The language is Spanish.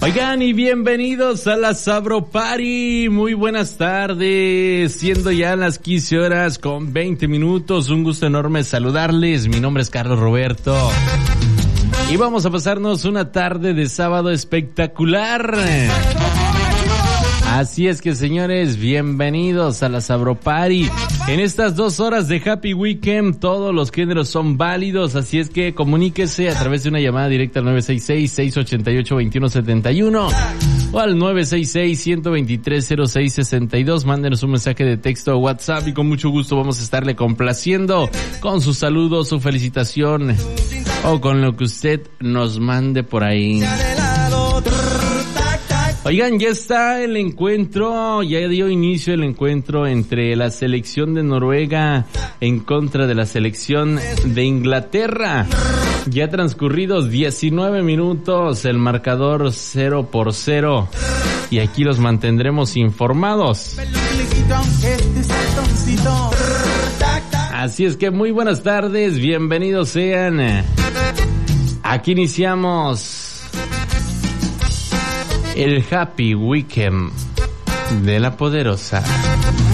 Oigan, y bienvenidos a la Sabro Party. Muy buenas tardes, siendo ya las 15 horas con 20 minutos. Un gusto enorme saludarles. Mi nombre es Carlos Roberto. Y vamos a pasarnos una tarde de sábado espectacular. Así es que, señores, bienvenidos a la Sabro Party. En estas 2 horas de Happy Weekend, todos los géneros son válidos, así es que comuníquese a través de una llamada directa al 966-688-2171 o al 966-123-0662. Mándenos un mensaje de texto o WhatsApp y con mucho gusto vamos a estarle complaciendo con su saludo, su felicitación o con lo que usted nos mande por ahí. Oigan, ya está el encuentro, ya dio inicio el encuentro entre la selección de Noruega en contra de la selección de Inglaterra. Ya transcurridos 19 minutos, el marcador 0-0. Y aquí los mantendremos informados. Así es que muy buenas tardes, bienvenidos sean. Aquí iniciamos el Happy Weekend de La Poderosa.